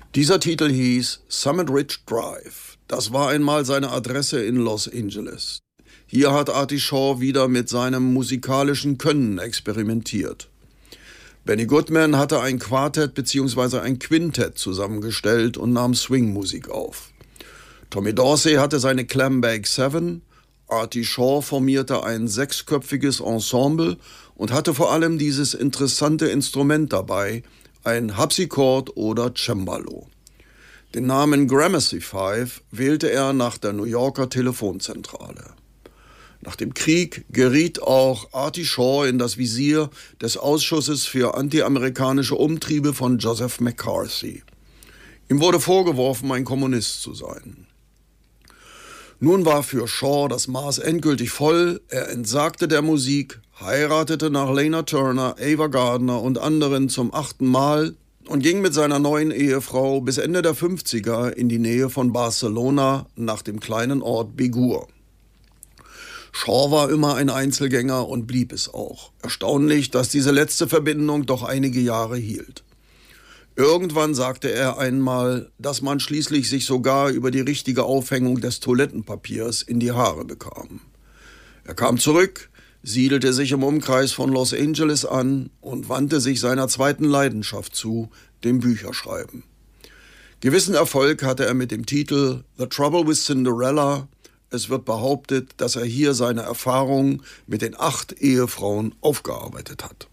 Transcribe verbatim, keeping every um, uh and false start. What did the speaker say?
Dieser Titel hieß Summit Ridge Drive. Das war einmal seine Adresse in Los Angeles. Hier hat Artie Shaw wieder mit seinem musikalischen Können experimentiert. Benny Goodman hatte ein Quartett bzw. ein Quintett zusammengestellt und nahm Swingmusik auf. Tommy Dorsey hatte seine Clambake Seven, Artie Shaw formierte ein sechsköpfiges Ensemble und hatte vor allem dieses interessante Instrument dabei, ein Harpsichord oder Cembalo. Den Namen Gramercy Five wählte er nach der New Yorker Telefonzentrale. Nach dem Krieg geriet auch Artie Shaw in das Visier des Ausschusses für antiamerikanische Umtriebe von Joseph McCarthy. Ihm wurde vorgeworfen, ein Kommunist zu sein. Nun war für Shaw das Maß endgültig voll, er entsagte der Musik, heiratete nach Lana Turner, Ava Gardner und anderen zum achten Mal und ging mit seiner neuen Ehefrau bis Ende der fünfziger in die Nähe von Barcelona nach dem kleinen Ort Begur. Shaw war immer ein Einzelgänger und blieb es auch. Erstaunlich, dass diese letzte Verbindung doch einige Jahre hielt. Irgendwann sagte er einmal, dass man schließlich sich sogar über die richtige Aufhängung des Toilettenpapiers in die Haare bekam. Er kam zurück, siedelte sich im Umkreis von Los Angeles an und wandte sich seiner zweiten Leidenschaft zu, dem Bücherschreiben. Gewissen Erfolg hatte er mit dem Titel The Trouble with Cinderella. Es wird behauptet, dass er hier seine Erfahrungen mit den acht Ehefrauen aufgearbeitet hat.